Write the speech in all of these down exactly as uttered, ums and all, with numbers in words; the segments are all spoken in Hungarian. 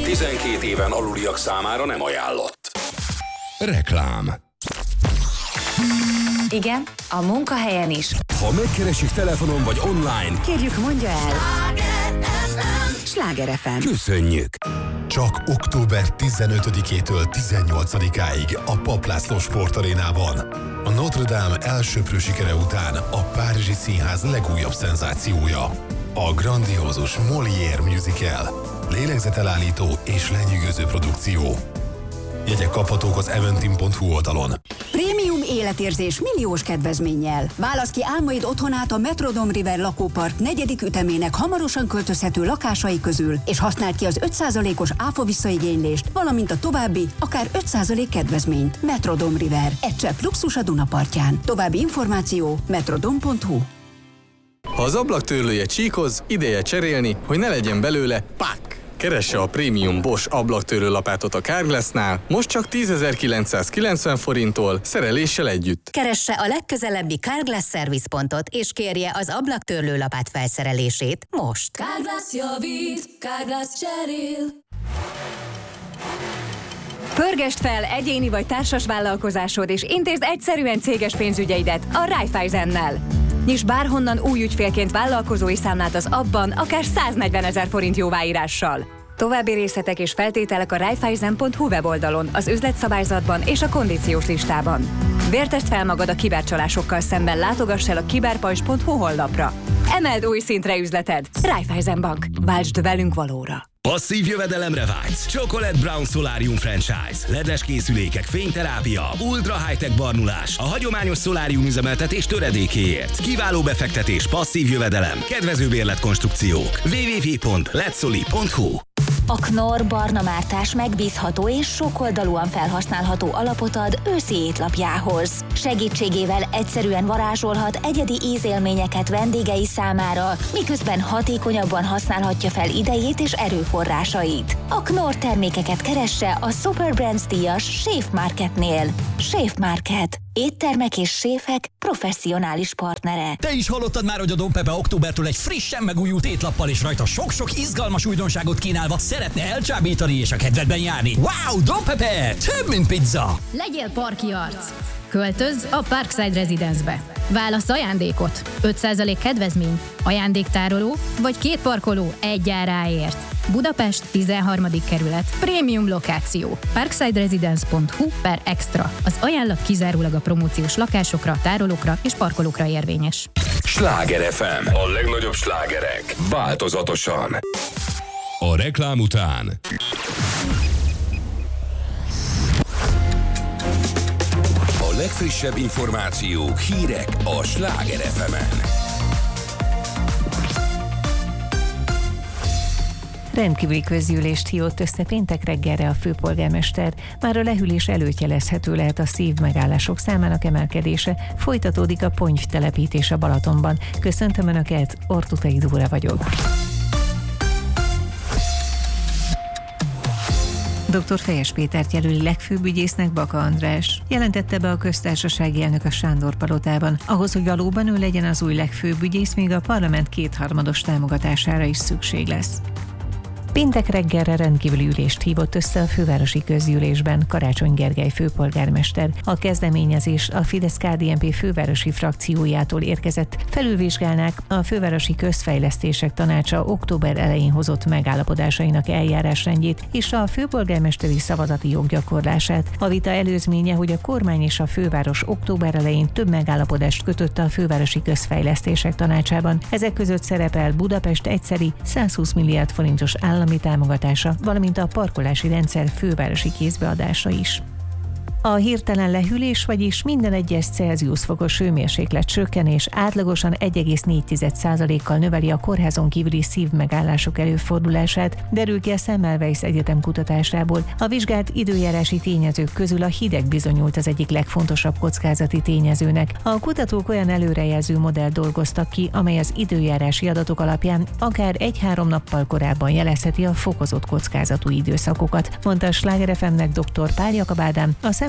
tizenkét éven aluliak számára nem ajánlott. Reklám. Igen, a munkahelyen is. Ha megkeresik telefonon vagy online, kérjük, mondja el. Sláger ef em. Köszönjük. Csak október tizenötödikétől tizennyolcadikáig a Papp László Sportarénában. A Notre Dame elsöprő sikere után a Párizsi Színház legújabb szenzációja. A grandiózus Molière musical. Lélegzetelállító és lenyűgöző produkció. Jegyek kaphatók az eventim pont hu oldalon. Prémium életérzés milliós kedvezménnyel. Válasz ki álmaid otthonát a Metrodome River lakópark negyedik ütemének hamarosan költözhető lakásai közül, és használd ki az öt százalékos áfa visszaigénylést, valamint a további, akár öt százalék kedvezményt. Metrodome River. Egy csepp luxus a Dunapartján. További információ metrodome pont hu. Ha az ablaktörlője csíkoz, ideje cserélni, hogy ne legyen belőle pák! Keresse a prémium Bosch ablaktörlő lapátot a Carglassnál, most csak tízezer-kilencszázkilencven forinttól, szereléssel együtt. Keresse a legközelebbi Carglass szervizpontot, és kérje az ablaktörlő lapát felszerelését most. Carglass javít, Carglass cserél. Pörgesd fel egyéni vagy társas vállalkozásod, és intézd egyszerűen céges pénzügyeidet a Raiffeisennel. Nyiss bárhonnan új ügyfélként vállalkozói számlát az abban akár száznegyvenezer forint jóváírással. További részletek és feltételek a raiffeisen pont hu weboldalon, az üzletszabályzatban és a kondíciós listában. Vértesd fel magad a kibercsalásokkal szemben, látogass el a kiberpajzs pont hu honlapra. Emeld új szintre üzleted. Raiffeisen Bank. Váltsd velünk valóra. Passzív jövedelemre vágysz? Chocolate Brown Solarium Franchise. ledes készülékek, fényterápia, ultra high-tech barnulás, a hagyományos szolárium üzemeltetés töredékéért. Kiváló befektetés, passzív jövedelem, kedvező bérletkonstrukciók. double-u double-u double-u pont letsoli pont hu. A Knorr barna mártás megbízható és sokoldalúan felhasználható alapot ad őszi étlapjához. Segítségével egyszerűen varázsolhat egyedi ízélményeket vendégei számára, miközben hatékonyabban használhatja fel idejét és erőforrásait. A Knorr termékeket keresse a Super Brands díjas Chef Marketnél. Chef Market. Éttermek és séfek professzionális partnere. Te is hallottad már, hogy a Don Pepe októbertől egy frissen megújult étlappal és rajta sok-sok izgalmas újdonságot kínálva szeretne elcsábítani és a kedvedben járni. Wow, Don Pepe! Több, mint pizza! Legyél parki arc! Költözz a Parkside Residence-be. Válasz ajándékot. öt százalék kedvezmény, ajándéktároló vagy két parkoló egy áráért. Budapest tizenharmadik kerület. Prémium lokáció. parksideresidence pont hu per extra. Az ajánlat kizárólag a promóciós lakásokra, tárolókra és parkolókra érvényes. Sláger ef em. A legnagyobb slágerek. Változatosan. A reklám után a legfrissebb információk, hírek a Sláger ef emen. Rendkívüli közgyűlést hívott össze péntek reggelre a főpolgármester. Már a lehűlés előtt jelezhető lehet a szívmegállások számának emelkedése. Folytatódik a ponty telepítés a Balatonban. Köszöntöm Önöket, Ortutai Dóra vagyok. doktor Fejes Pétert jelöli legfőbb ügyésznek Baka András. Jelentette be a köztársasági elnök a Sándor palotában. Ahhoz, hogy valóban ő legyen az új legfőbb ügyész, még a parlament kétharmados támogatására is szükség lesz. Péntek reggelre rendkívüli ülést hívott össze a fővárosi közgyűlésben Karácsony Gergely főpolgármester. A kezdeményezés a Fidesz-ká dé en pé fővárosi frakciójától érkezett. Felülvizsgálnák a Fővárosi Közfejlesztések Tanácsa október elején hozott megállapodásainak eljárásrendjét és a főpolgármesteri szavazati jog gyakorlását. A vita előzménye, hogy a kormány és a főváros október elején több megállapodást kötött a Fővárosi Közfejlesztések Tanácsában. Ezek között szerepel Budapest egyszeri százhúsz milliárd forintos állami támogatása, valamint a parkolási rendszer fővárosi kézbeadása is. A hirtelen lehűlés, vagyis minden egyes Celsius fokos hőmérséklet csökkenés átlagosan egy egész négy százalékkal növeli a kórházon kívüli szívmegállások előfordulását, derül ki a Semmelweis Egyetem kutatásából. A vizsgált időjárási tényezők közül a hideg bizonyult az egyik legfontosabb kockázati tényezőnek. A kutatók olyan előrejelző modellt dolgoztak ki, amely az időjárási adatok alapján akár egy-három nappal korábban jelezheti a fokozott kockázatú időszakokat, mondta a Sláger ef emnek doktor Pál Jakab Ádám, a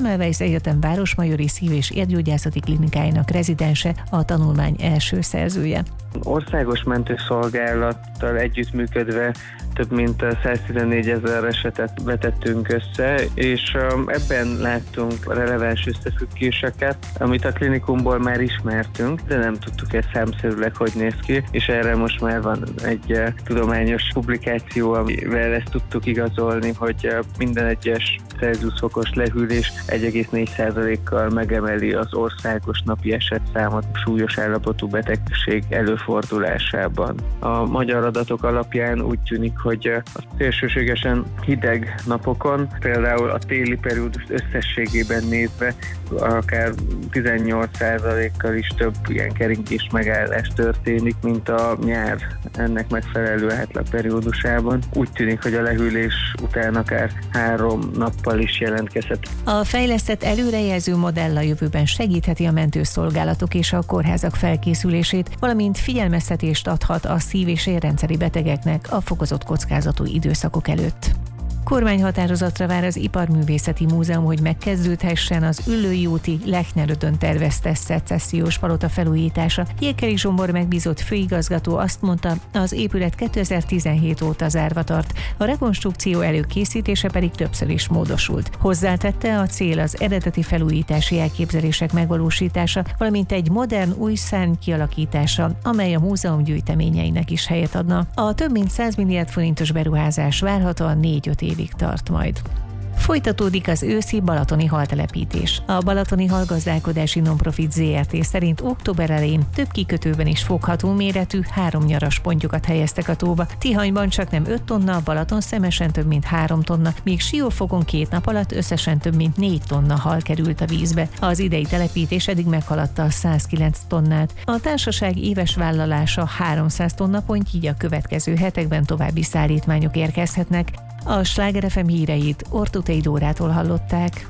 Semmelweis Egyetem Városmajori Szív- és Érgyógyászati Klinikájának rezidense, a tanulmány első szerzője. Országos mentőszolgálattal együttműködve több mint száztizennégy ezer esetet vetettünk össze, és ebben láttunk releváns összefüggéseket, amit a klinikumból már ismertünk, de nem tudtuk ezt számszerűleg, hogy néz ki, és erre most már van egy tudományos publikáció, amivel ezt tudtuk igazolni, hogy minden egyes Celsius fokos lehűlés egy egész négy százalékkal megemeli az országos napi esetszámot súlyos állapotú betegség előfordulásában. A magyar adatok alapján úgy tűnik, hogy a szélsőségesen hideg napokon, például a téli periódust összességében nézve, akár tizennyolc százalékkal is több ilyen keringés megállás történik, mint a nyár ennek megfelelő átlag periódusában. Úgy tűnik, hogy a lehűlés után akár három nappal is jelentkezhet. A fejlesztett előrejelző modell a jövőben segítheti a mentőszolgálatok és a kórházak felkészülését, valamint figyelmeztetést adhat a szív- és érrendszeri betegeknek a fokozott kockázatú időszakok előtt. Kormányhatározatra vár az Iparművészeti Múzeum, hogy megkezdődhessen az Üllői úti Lechnerödön tervezte szecessziós palota felújítása. Jékeli Zsombor megbízott főigazgató azt mondta, az épület kétezer-tizenhét óta zárva tart, a rekonstrukció előkészítése pedig többször is módosult. Hozzátette, a cél az eredeti felújítási elképzelések megvalósítása, valamint egy modern új szárny kialakítása, amely a múzeum gyűjteményeinek is helyet adna. A több mint száz milliárd forintos beruházás várhatóan négy-öt évig tart majd. Folytatódik az őszi balatoni haltelepítés. A Balatoni Halgazdálkodási Nonprofit zé er té szerint október elején több kikötőben is fogható méretű három nyaras pontyokat helyeztek a tóba. Tihanyban csaknem öt tonna, Balatonszemesen több mint három tonna, míg Siófokon két nap alatt összesen több mint négy tonna hal került a vízbe. Az idei telepítés eddig meghaladta a százkilenc tonnát. A társaság éves vállalása háromszáz tonna pont, így a következő hetekben további szállítmányok érkezhetnek. A Sláger ef em híreit Ortutei Dórától hallották.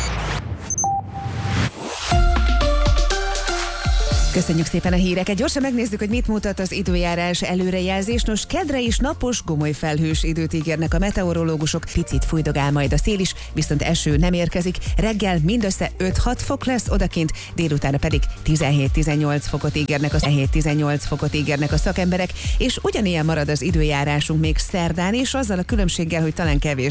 Köszönjük szépen a híreket. Gyorsan megnézzük, hogy mit mutat az időjárás előrejelzés. Nos, kedre is napos, gomoly felhős időt ígérnek a meteorológusok. Picit fújdogál majd a szél is, viszont eső nem érkezik. Reggel mindössze öt-hat fok lesz odakint, délutána pedig tizenhét-tizennyolc fokot ígérnek a tizenhét-tizennyolc fokot ígérnek a szakemberek, és ugyanilyen marad az időjárásunk még szerdán is, azzal a különbséggel, hogy talán kevés